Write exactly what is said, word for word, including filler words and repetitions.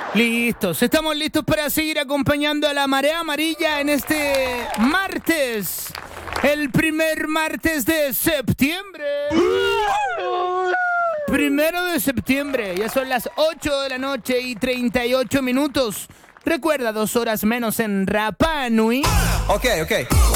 Listos, estamos listos para seguir acompañando a la marea amarilla en este martes, el primer martes de septiembre. Primero de septiembre, ya son las ocho de la noche y treinta y ocho minutos. Recuerda, dos horas menos en Rapa Nui. Ok, ok.